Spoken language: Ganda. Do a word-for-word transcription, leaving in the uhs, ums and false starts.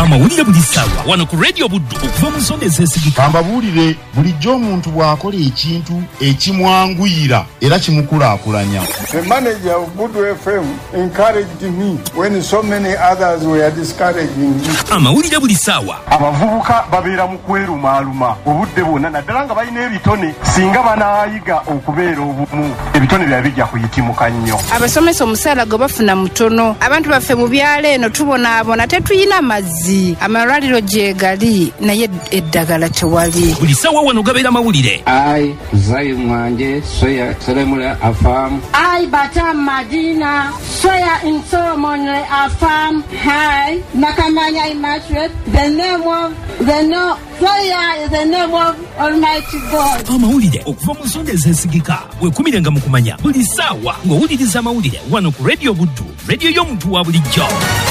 amawulire buli ssaawa wano ku Radio Buddu okuva mu nsonda ezeesigika. Ambabuulire bulijjo omuntu bw'akola ekintu ekimwanguyira era kimukulaakulanya. The manager of Buddu F M encouraged me when so many others were discouraging me. Amawulire buli ssaawa. Abavubuka babeera mu kwerumaaluma obudde bwonna naddala nga balina ebitone singa banaayiga okubeera obumu ebitone bya bijja kuyitimuka nnyo. Abasomesa omusaala gwe bafuna mutono. Abantu baffe mu byalo eno tubonaabona tetuyina mazzi. Amalwaliro gyegali naye eddagala tewali. Buli ssaawa wano gabeera amawulire. Ai Zai Mwanje Soya Selemula Afam. Ai Batam Madina Soya in Solomon Afam. Hi Nakamanya Immaculate. The name of the no Soya is the name of Almighty God. Amawulire okuva mu nsonda ezeesigika weekumirenga mu kumanya buli ssaawa ng'owuliriza amawulire wano ku Radio Buddu, radio y'omuntu wa bulijjo.